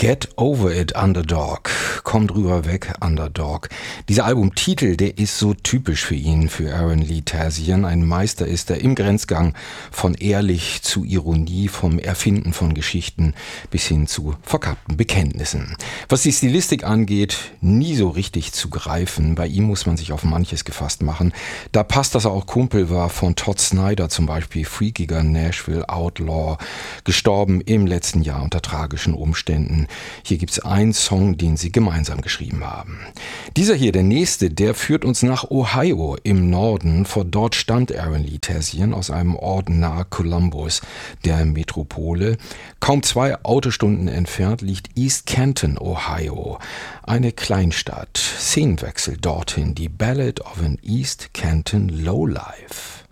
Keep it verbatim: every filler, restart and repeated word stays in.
Get Over It, Underdog. Komm drüber weg, Underdog. Dieser Albumtitel, der ist so typisch für ihn, für Aaron Lee Tasian. Ein Meister ist er im Grenzgang von ehrlich zu Ironie, vom Erfinden von Geschichten bis hin zu verkappten Bekenntnissen. Was die Stilistik angeht, nie so richtig zu greifen. Bei ihm muss man sich auf manches gefasst machen. Da passt, dass er auch Kumpel war von Todd Snyder, zum Beispiel freakiger Nashville Outlaw, gestorben im letzten Jahr unter tragischen Umständen. Hier gibt's einen Song, den sie gemeinsam geschrieben haben. Dieser hier, der nächste, der führt uns nach Ohio im Norden. Von dort stammt Aaron Lee Tasian aus einem Ort nahe Columbus, der Metropole. Kaum zwei Autostunden entfernt liegt East Canton, Ohio. Eine Kleinstadt. Szenenwechsel dorthin. Die Ballad of an East Canton Lowlife.